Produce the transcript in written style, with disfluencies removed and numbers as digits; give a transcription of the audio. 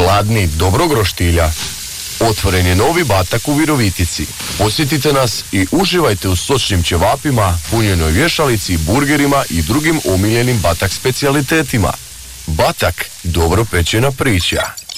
gladni dobrog roštilja? Otvoren je novi Batak u Virovitici. Posjetite nas i uživajte u sočnim ćevapima, punjenoj vješalici, burgerima i drugim omiljenim Batak specijalitetima. Batak, dobro pečena priča.